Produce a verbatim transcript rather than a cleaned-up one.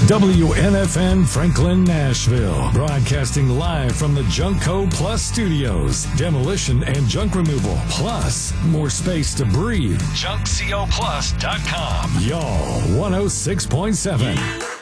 W N F N Franklin, Nashville. Broadcasting live from the Junkco Plus studios. Demolition and junk removal. Plus, more space to breathe. junk co plus dot com. Y'all, one oh six point seven.